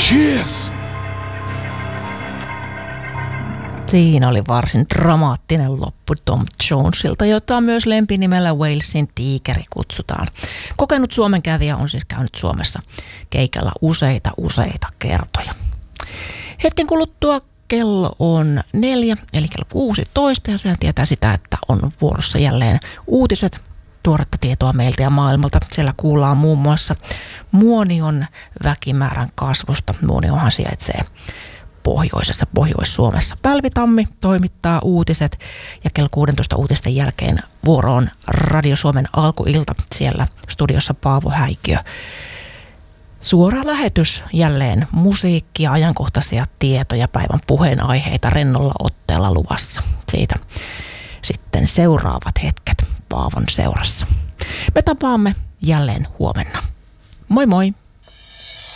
Cheers! Siinä oli varsin dramaattinen loppu Tom Jonesilta, jota myös lempinimellä Walesin tiikeri kutsutaan. Kokenut Suomen kävijä on siis käynyt Suomessa keikalla useita kertoja. Hetken kuluttua kello on 4, eli kello 16, ja sehän tietää sitä, että on vuorossa jälleen uutiset, tuoretta tietoa meiltä ja maailmalta. Siellä kuullaan muun muassa Muonion väkimäärän kasvusta. Muoniohan sijaitsee pohjoisessa Pohjois-Suomessa. Pälvi-Tammi toimittaa uutiset ja kello 16 uutisten jälkeen vuoro on Radio Suomen alkuilta. Siellä studiossa Paavo Häikiö. Suora lähetys, jälleen musiikkia, ajankohtaisia tietoja, päivän puheenaiheita rennolla otteella luvassa. Siitä sitten seuraavat hetket Paavon seurassa. Me tapaamme jälleen huomenna. Moi moi!